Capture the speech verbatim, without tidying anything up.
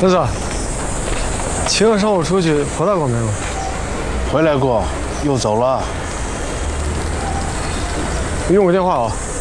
儿子，秦儿上午出去回来过没有？ 回来过，又走了。 你用我电话啊。